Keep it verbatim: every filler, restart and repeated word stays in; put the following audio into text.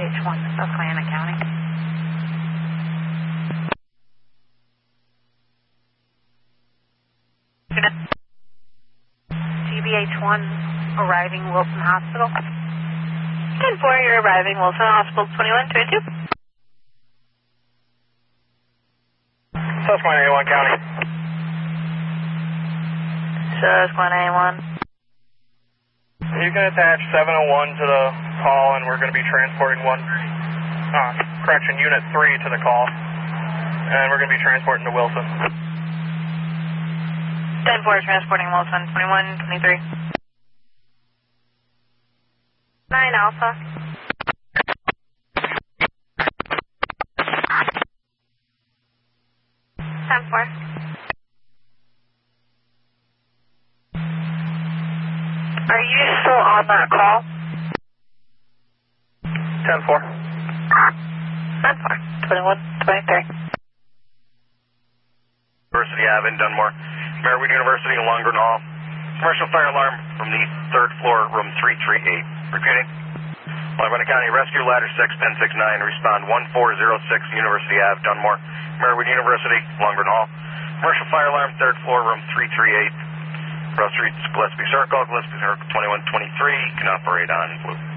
H one, Susquehanna County. G B H one arriving Wilson Hospital. ten four, you're arriving Wilson Hospital, twenty-one twenty-two. Susquehanna A one County. Susquehanna A one. You can attach seven oh one to the call, and we're going to be transporting one, uh, correction, unit three to the call, and we're going to be transporting to Wilson. ten four, transporting Wilson, twenty-one twenty-three. nine Alpha. ten four. Are you still on that call? ten four. ten four, twenty-one twenty-three. University Avenue in Dunmore. Merriweather University in Long Green Hall. Commercial fire alarm from the third floor, room three three eight. Repeating. Lackawanna County Rescue Ladder six ten sixty-nine. Respond one four zero six University Avenue, Dunmore. Merriweather University, Long Green Hall. Commercial fire alarm, third floor, room three three eight. Cross Street, Gillespie Circle, Gillespie Circle twenty-one twenty-three. Can operate on blue.